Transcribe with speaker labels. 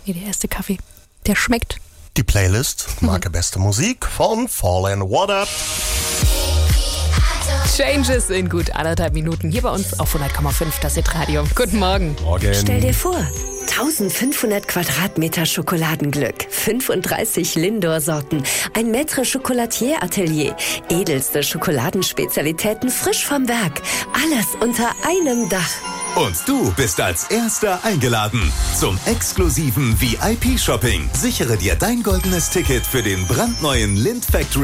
Speaker 1: Nee, der erste Kaffee. Der schmeckt.
Speaker 2: Die Playlist, Marke Beste Musik von Fallen Water.
Speaker 1: Changes in gut 1,5 Minuten hier bei uns auf 100,5 das Hitradio. Guten Morgen.
Speaker 2: Morgen.
Speaker 3: Stell dir vor, 1500 Quadratmeter Schokoladenglück, 35 Lindor-Sorten, ein Maître Chocolatier-Atelier, edelste Schokoladenspezialitäten frisch vom Werk. Alles unter einem Dach.
Speaker 4: Und du bist als Erster eingeladen zum exklusiven VIP-Shopping. Sichere dir dein goldenes Ticket für den brandneuen Lindt Factory